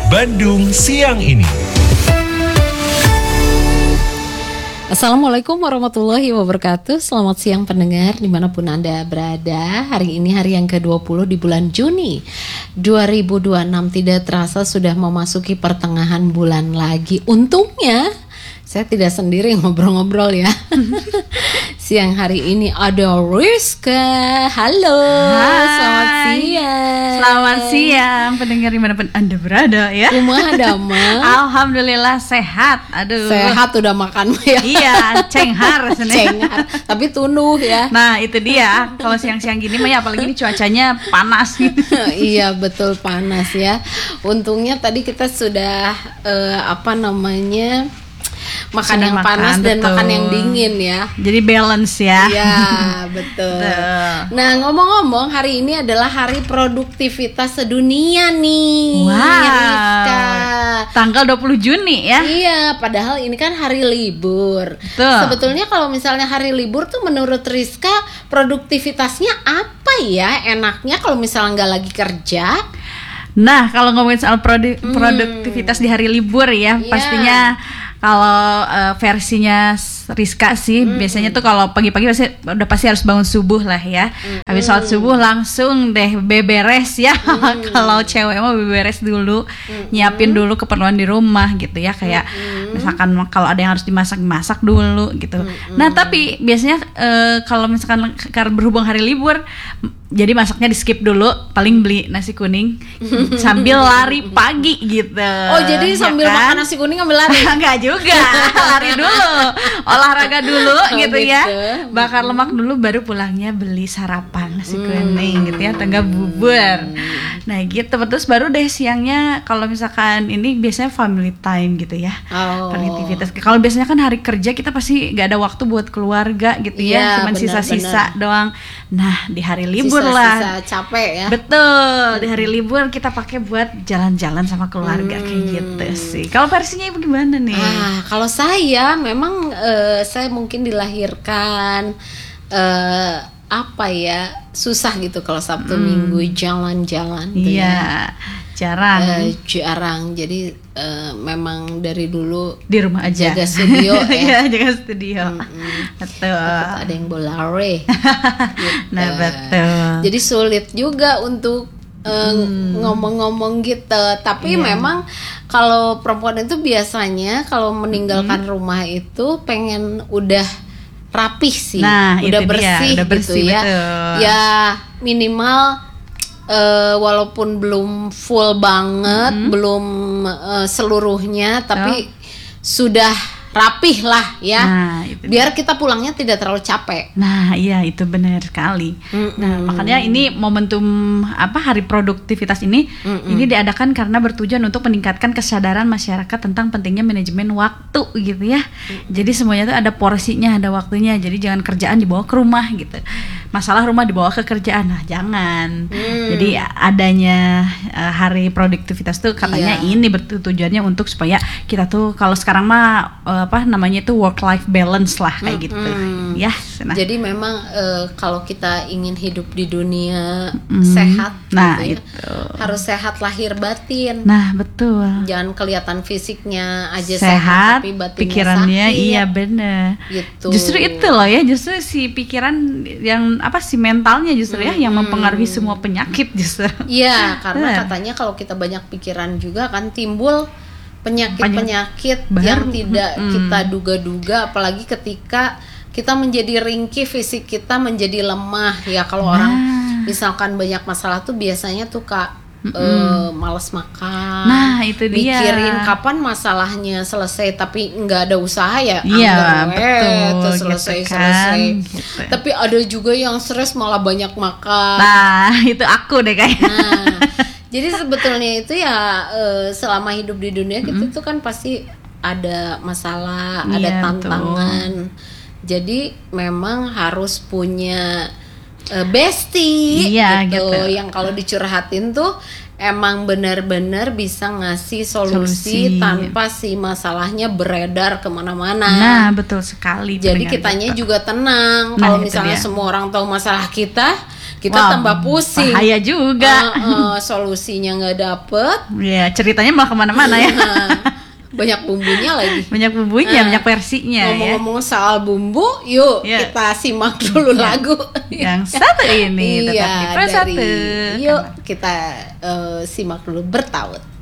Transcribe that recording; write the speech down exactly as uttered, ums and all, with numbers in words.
Bandung Siang Ini. Assalamualaikum warahmatullahi wabarakatuh. Selamat siang pendengar dimanapun Anda berada. Hari ini hari yang ke dua puluh di bulan Juni dua ribu dua puluh enam. Tidak terasa sudah memasuki pertengahan bulan lagi. Untungnya saya tidak sendiri ngobrol-ngobrol ya. Siang hari ini ada Rizka. Halo, Hai. selamat siang. Selamat siang pendengar dimanapun Anda berada ya. Kumaha damang? Alhamdulillah sehat. Aduh. Sehat udah makan ya. Iya, cenghar rasanya. Cengar, tapi tunuh ya. Nah itu dia. Kalau siang-siang gini mah ya, apalagi ini cuacanya panas gitu. Iya betul, panas ya. Untungnya tadi kita sudah eh, apa namanya makan Sudah yang makan, panas dan betul. makan yang dingin ya. Jadi balance ya. Iya betul. Betul. Nah ngomong-ngomong, hari ini adalah hari produktivitas sedunia nih. Wow. Rizka. Tanggal dua puluh Juni ya. Iya, padahal ini kan hari libur. Betul. Sebetulnya kalau misalnya hari libur tuh menurut Rizka produktivitasnya apa ya enaknya kalau misalnya nggak lagi kerja? Nah kalau ngomongin soal produ- produktivitas di hari libur ya, Iya. pastinya kalau uh, versinya Rizka sih mm-hmm. biasanya tuh kalau pagi-pagi pasti udah pasti harus bangun subuh lah ya. Mm-hmm. Habis sholat subuh langsung deh beberes ya. Mm-hmm. Kalau cewek mah beberes dulu, mm-hmm. nyiapin dulu keperluan di rumah gitu ya, kayak mm-hmm. misalkan kalau ada yang harus dimasak-masak dulu gitu. Mm-hmm. Nah tapi biasanya uh, kalau misalkan karena berhubung hari libur, jadi masaknya di skip dulu, paling beli nasi kuning sambil lari pagi gitu. Oh jadi sambil ya kan? makan nasi kuning sambil lari? Enggak juga, lari dulu, olahraga dulu Oh, gitu, gitu ya, bakar lemak dulu, baru pulangnya beli sarapan nasi kuning hmm. gitu ya, atau enggak bubur. Nah gitu, terus baru deh siangnya kalau misalkan ini biasanya family time gitu ya, oh. aktivitas. Kalau biasanya kan hari kerja kita pasti nggak ada waktu buat keluarga gitu ya, ya cuman bener, sisa-sisa bener. doang. Nah di hari libur Sisa-sisa lah, capek ya. betul, di hari libur kita pakai buat jalan-jalan sama keluarga hmm. kayak gitu sih. Kalau versinya ibu gimana nih? Ah, kalau saya memang uh, saya mungkin dilahirkan uh, apa ya susah gitu kalau Sabtu hmm. Minggu jalan-jalan. Iya, ya. jarang. Uh, jarang. Jadi uh, memang dari dulu di rumah aja. Jaga studio ya. Iya, jaga studio. Mm-mm. Betul. Takut ada yang bolare. Gitu. Nah betul. Jadi sulit juga untuk uh, hmm. ngomong-ngomong gitu. Tapi yeah. memang kalau perempuan itu biasanya kalau meninggalkan hmm. rumah itu pengen udah rapih sih, nah, udah itu bersih, dia, udah bersih gitu ya. betul. Ya minimal uh, walaupun belum full banget, hmm. belum uh, seluruhnya, tapi oh. sudah rapih lah ya. Nah, biar kita pulangnya tidak terlalu capek. Nah, iya itu benar sekali. Mm-mm. Nah, makanya ini momentum apa hari produktivitas ini Mm-mm. ini diadakan karena bertujuan untuk meningkatkan kesadaran masyarakat tentang pentingnya manajemen waktu gitu ya. Mm-mm. Jadi semuanya itu ada porsinya, ada waktunya. Jadi jangan kerjaan dibawa ke rumah gitu. Masalah rumah dibawa ke kerjaan. Nah, jangan. Mm. Jadi adanya uh, hari produktivitas tuh katanya yeah. ini bertujuannya untuk supaya kita tuh kalau sekarang mah uh, apa namanya itu work life balance lah kayak gitu mm-hmm. ya. Nah. Jadi memang uh, kalau kita ingin hidup di dunia mm-hmm. sehat, nah gitu ya, itu harus sehat lahir batin. Nah betul. Jangan kelihatan fisiknya aja sehat, sehat tapi batinnya pikirannya sakit. Iya benar. Gitu. Justru itu loh ya, justru si pikiran yang apa si mentalnya justru mm-hmm. ya yang mempengaruhi semua penyakit justru. Iya karena katanya kalau kita banyak pikiran juga kan timbul penyakit-penyakit yang tidak hmm. kita duga-duga, apalagi ketika kita menjadi ringkih, fisik kita menjadi lemah ya. Kalau nah. orang misalkan banyak masalah tuh biasanya tuh kak uh, malas makan, nah itu dia, mikirin kapan masalahnya selesai tapi nggak ada usaha ya, iya betul, selesai gitu kan, selesai gitu. Tapi ada juga yang stres malah banyak makan. Nah itu aku deh kayaknya. Nah, jadi sebetulnya itu ya uh, selama hidup di dunia kita mm-hmm. tuh kan pasti ada masalah, iya, ada tantangan. Betul. Jadi memang harus punya uh, bestie iya, gitu, gitu yang kalau dicurhatin tuh emang benar-benar bisa ngasih Solusi. solusi, tanpa si masalahnya beredar kemana-mana. Nah betul sekali. Jadi kitanya gitu. juga tenang. Nah, kalau misalnya dia. semua orang tahu masalah kita, kita Wah, tambah pusing. Bahaya juga. Uh, uh, solusinya nggak dapet. Ya, ceritanya malah kemana-mana ya. Banyak bumbunya lagi. Banyak bumbunya, Uh, banyak versinya. Ngomong-ngomong ya. Soal bumbu, yuk ya. kita simak dulu ya. lagu. Yang satu ini, iya, tetap di Pro dari, Satu. Yuk kita uh, simak dulu Bertaut.